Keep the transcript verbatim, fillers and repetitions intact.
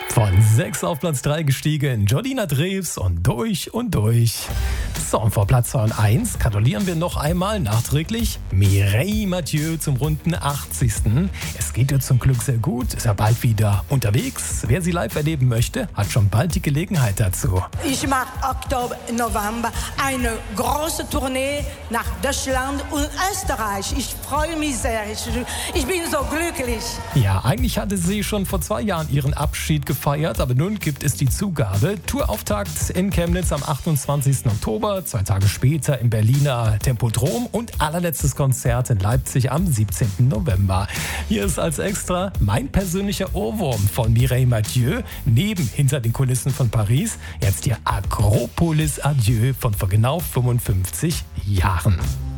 Von sechs auf Platz drei gestiegen, Jordina Drews und durch und durch. So, und vor Platz zwei und eins gratulieren wir noch einmal nachträglich Mireille Mathieu zum runden achtzigsten Es geht ihr zum Glück sehr gut, ist ja bald wieder unterwegs. Wer sie live erleben möchte, hat schon bald die Gelegenheit dazu. Ich mache Oktober, November eine große Tournee nach Deutschland und Österreich. Ich freue mich sehr. Ich, ich bin so glücklich. Ja, eigentlich hatte sie schon vor zwei Jahren ihren Abschied gefeiert, aber nun gibt es die Zugabe. Tourauftakt in Chemnitz am achtundzwanzigsten Oktober, zwei Tage später im Berliner Tempodrom und allerletztes Konzert in Leipzig am siebzehnten November. Hier ist als Extra mein persönlicher Ohrwurm von Mireille Mathieu, neben Hinter den Kulissen von Paris, jetzt ihr Akropolis Adieu von vor genau fünfundfünfzig Jahren.